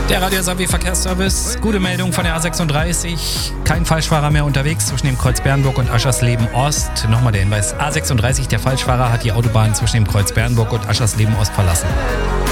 Der Radio SAW Verkehrsservice. Gute Meldung von der A36. Kein Falschfahrer mehr unterwegs zwischen dem Kreuz Bernburg und Aschersleben Ost. Nochmal der Hinweis. A36, der Falschfahrer hat die Autobahn zwischen dem Kreuz Bernburg und Aschersleben Ost verlassen.